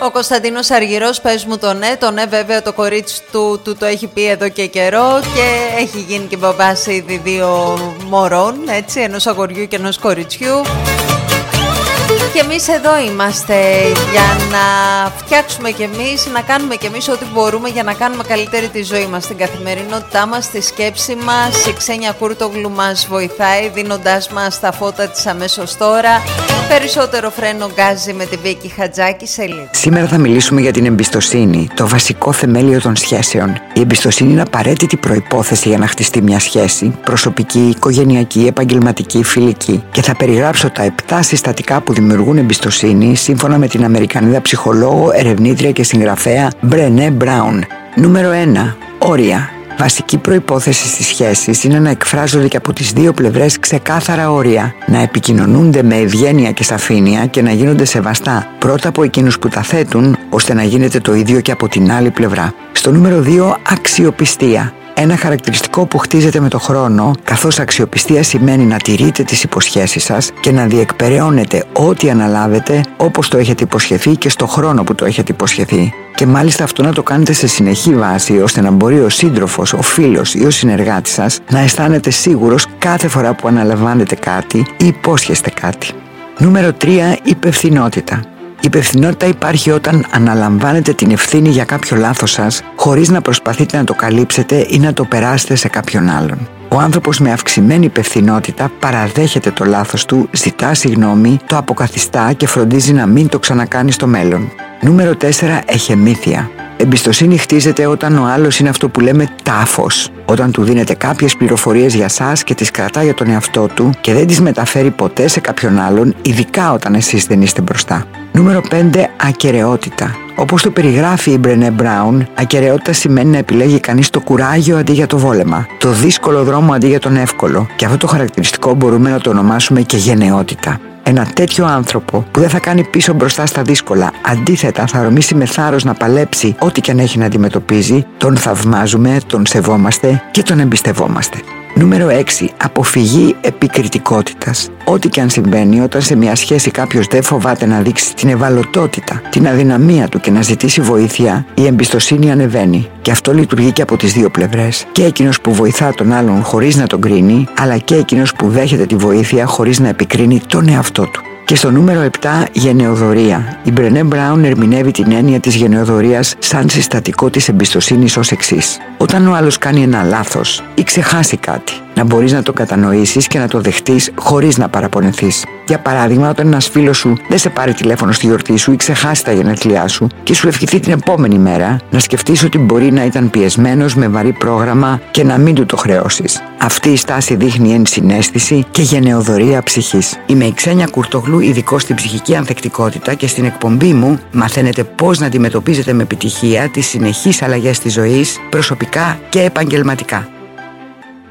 Ο Κωνσταντίνος Αργυρός, πες μου το ναι. Το ναι βέβαια το κορίτσι του το έχει πει εδώ και καιρό και έχει γίνει και μπαμπάς ήδη 2 μωρών, έτσι, ενός αγοριού και ενός κοριτσιού. Και εμείς εδώ είμαστε για να φτιάξουμε κι εμείς, να κάνουμε κι εμείς ό,τι μπορούμε για να κάνουμε καλύτερη τη ζωή μας, την καθημερινότητά μας, τη σκέψη μας. Η Ξένια Κούρτογλου μας βοηθάει δίνοντάς μας τα φώτα της αμέσως τώρα. Περισσότερο φρένο γκάζι με τη Βίκη Χατζάκη σε λίγο. Σήμερα θα μιλήσουμε για την εμπιστοσύνη, το βασικό θεμέλιο των σχέσεων. Η εμπιστοσύνη είναι απαραίτητη προϋπόθεση για να χτιστεί μια σχέση, προσωπική, οικογενειακή, επαγγελματική, φιλική. Και θα περιγράψω τα 7 συστατικά που δημιουργούν εμπιστοσύνη σύμφωνα με την Αμερικανίδα ψυχολόγο, ερευνήτρια και συγγραφέα Μπρενέ Μπράουν. Νούμερο 1. Όρια. Βασική προϋπόθεση στις σχέσεις είναι να εκφράζονται και από τις 2 πλευρές ξεκάθαρα όρια, να επικοινωνούνται με ευγένεια και σαφήνεια και να γίνονται σεβαστά πρώτα από εκείνους που τα θέτουν, ώστε να γίνεται το ίδιο και από την άλλη πλευρά. Στο νούμερο 2, αξιοπιστία. Ένα χαρακτηριστικό που χτίζεται με το χρόνο, καθώς αξιοπιστία σημαίνει να τηρείτε τις υποσχέσεις σας και να διεκπεραιώνετε ό,τι αναλάβετε όπως το έχετε υποσχεθεί και στο χρόνο που το έχετε υποσχεθεί. Και μάλιστα αυτό να το κάνετε σε συνεχή βάση, ώστε να μπορεί ο σύντροφος, ο φίλος ή ο συνεργάτης σας να αισθάνεται σίγουρος κάθε φορά που αναλαμβάνετε κάτι ή υπόσχεστε κάτι. Νούμερο 3. Υπευθυνότητα. Η υπευθυνότητα υπάρχει όταν αναλαμβάνετε την ευθύνη για κάποιο λάθος σας, χωρίς να προσπαθείτε να το καλύψετε ή να το περάσετε σε κάποιον άλλον. Ο άνθρωπος με αυξημένη υπευθυνότητα παραδέχεται το λάθος του, ζητά συγγνώμη, το αποκαθιστά και φροντίζει να μην το ξανακάνει στο μέλλον. Νούμερο 4. Εχεμήθεια. Εμπιστοσύνη χτίζεται όταν ο άλλος είναι αυτό που λέμε τάφος. Όταν του δίνετε κάποιες πληροφορίες για σας και τις κρατά για τον εαυτό του και δεν τις μεταφέρει ποτέ σε κάποιον άλλον, ειδικά όταν εσείς δεν είστε μπροστά. Νούμερο 5. Ακεραιότητα. Όπως το περιγράφει η Μπρενέ Μπράουν, ακεραιότητα σημαίνει να επιλέγει κανείς το κουράγιο αντί για το βόλεμα, το δύσκολο δρόμο αντί για τον εύκολο. Και αυτό το χαρακτηριστικό μπορούμε να το ονομάσουμε και γενναιότητα. Ένα τέτοιο άνθρωπο που δεν θα κάνει πίσω μπροστά στα δύσκολα, αντίθετα θα ορμήσει με θάρρος να παλέψει ό,τι και αν έχει να αντιμετωπίζει, τον θαυμάζουμε, τον σεβόμαστε και τον εμπιστευόμαστε. Νούμερο 6. Αποφυγή επικριτικότητας. Ό,τι και αν συμβαίνει, όταν σε μια σχέση κάποιος δεν φοβάται να δείξει την ευαλωτότητα, την αδυναμία του και να ζητήσει βοήθεια, η εμπιστοσύνη ανεβαίνει. Και αυτό λειτουργεί και από τις 2 πλευρές. Και εκείνος που βοηθά τον άλλον χωρίς να τον κρίνει, αλλά και εκείνος που δέχεται τη βοήθεια χωρίς να επικρίνει τον εαυτό του. Και στο νούμερο 7, γενεοδωρία. Η Μπρενέ Μπράουν ερμηνεύει την έννοια της γενεοδωρίας σαν συστατικό της εμπιστοσύνης ως εξής. Όταν ο άλλος κάνει ένα λάθος ή ξεχάσει κάτι, να μπορείς να το κατανοήσεις και να το δεχτείς χωρίς να παραπονεθείς. Για παράδειγμα, όταν ένας φίλος σου δεν σε πάρει τηλέφωνο στη γιορτή σου ή ξεχάσει τα γενέθλιά σου και σου ευχηθεί την επόμενη μέρα, να σκεφτείς ότι μπορεί να ήταν πιεσμένος με βαρύ πρόγραμμα και να μην του το χρεώσεις. Αυτή η στάση δείχνει ενσυναίσθηση και γενεοδωρία ψυχής. Είμαι η Ξένια Κούρτογλου, ειδικός στην ψυχική ανθεκτικότητα, και στην εκπομπή μου μαθαίνετε πώς να αντιμετωπίζετε με επιτυχία τις συνεχείς αλλαγές της ζωής, προσωπικά και επαγγελματικά.